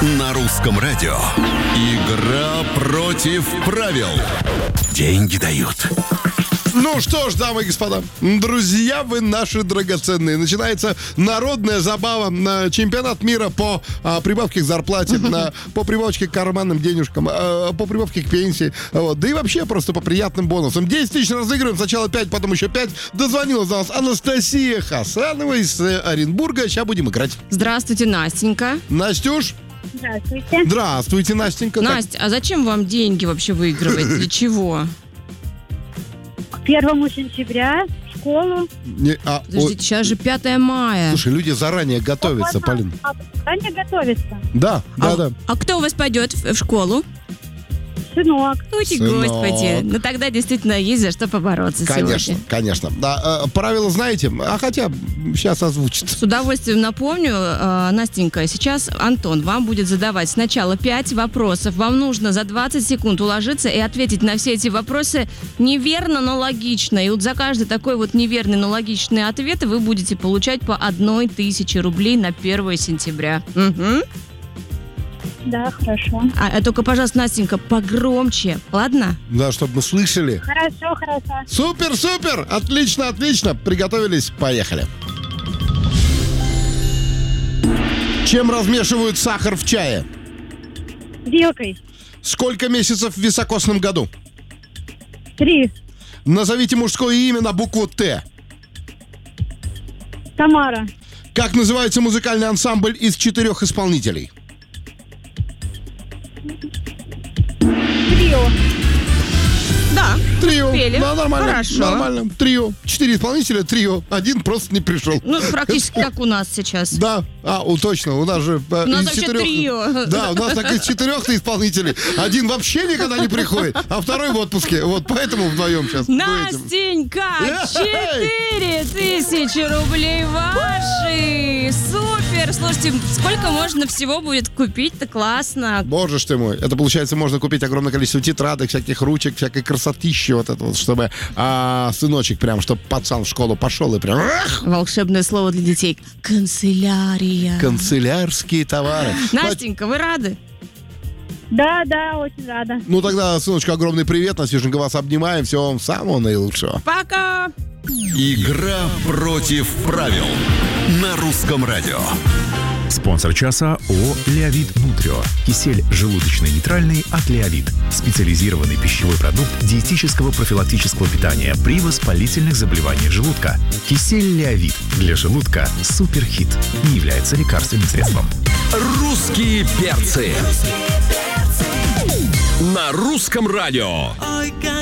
На русском радио. Игра против правил. Деньги дают. Ну что ж, дамы и господа, друзья вы наши драгоценные. Начинается народная забава на чемпионат мира по прибавке к зарплате, по прибавочке к карманным денежкам, по прибавке к пенсии. Вот. Да и вообще просто по приятным бонусам. 10 тысяч разыгрываем. Сначала 5, потом еще 5. Дозвонилась до нас Анастасия Хасанова из Оренбурга. Сейчас будем играть. Здравствуйте, Настенька. Настюш. Здравствуйте. Здравствуйте, Настенька. Настя, а зачем вам деньги вообще выигрывать? Для чего? К 1 сентября в школу. Подождите, сейчас же 5 мая. Слушай, люди заранее готовятся, Полин. Заранее готовится. Да. А кто у вас пойдет в школу? Сынок. Ой, господи. Ну тогда действительно есть за что побороться сегодня. Конечно. Да, правила знаете? А хотя сейчас озвучит. С удовольствием напомню, Настенька, сейчас Антон вам будет задавать сначала 5 вопросов. Вам нужно за 20 секунд уложиться и ответить на все эти вопросы неверно, но логично. И вот за каждый такой вот неверный, но логичный ответ вы будете получать по 1000 рублей на 1 сентября. Угу. Да, хорошо. А только, пожалуйста, Настенька, погромче, ладно? Да, чтобы мы слышали. Хорошо. Супер! Отлично! Приготовились, поехали. Чем размешивают сахар в чае? Вилкой. Сколько месяцев в високосном году? 3. Назовите мужское имя на букву Т. Тамара. Как называется музыкальный ансамбль из 4 исполнителей? Трио. Да. Трио. Пели. Да, нормально. Хорошо. Нормально. Трио. 4 исполнителя, трио. Один просто не пришел. Ну, практически как у нас сейчас. Да. Точно. У нас же У нас из вообще 4... трио. Да, у нас так из 4 исполнителей. Один вообще никогда не приходит, а второй в отпуске. Вот поэтому вдвоем сейчас. Настенька, 4000 рублей ваши! Супер! Слушайте, сколько можно всего будет купить-то? Классно! Боже ж ты мой. Это, получается, можно купить огромное количество тетрадок, всяких ручек, всякой красотищи вот это вот, чтобы сыночек прям, чтобы пацан в школу пошел и прям... Волшебное слово для детей. Канцелярия. Канцелярские товары. Настенька, вы рады? Да, очень рада. Ну тогда, сыночка, огромный привет. Настюшенька, вас обнимаем. Всего вам самого наилучшего. Пока! Игра против правил. На русском радио. Спонсор часа ООО «Леовит Нутрио». Кисель желудочно-нейтральный от «Леовит». Специализированный пищевой продукт диетического профилактического питания при воспалительных заболеваниях желудка. Кисель «Леовит» для желудка – суперхит. Не является лекарственным средством. Русские перцы. На русском радио.